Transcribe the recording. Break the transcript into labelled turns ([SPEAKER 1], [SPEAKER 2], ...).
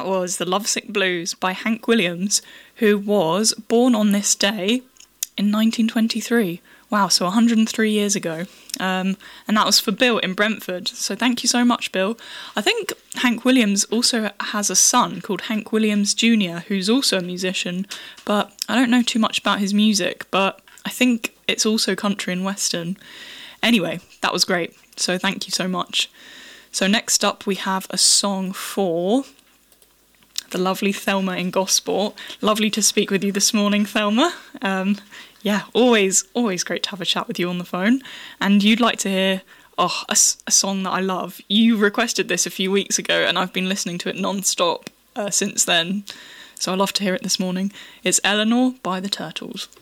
[SPEAKER 1] that was The Lovesick Blues by Hank Williams, who was born on this day in 1923. Wow, so 103 years ago. And that was for Bill in Brentford. So thank you so much, Bill. I think Hank Williams also has a son called Hank Williams Jr., who's also a musician, but I don't know too much about his music, but I think it's also country and western. Anyway, that was great. So thank you so much. So next up we have a song for the lovely Thelma in Gosport. Lovely to speak with you this morning, Thelma. Yeah, always great to have a chat with you on the phone. And you'd like to hear a song that I love. You requested this a few weeks ago, and I've been listening to it non-stop since then. So I love to hear it this morning. It's Eleanor by the Turtles.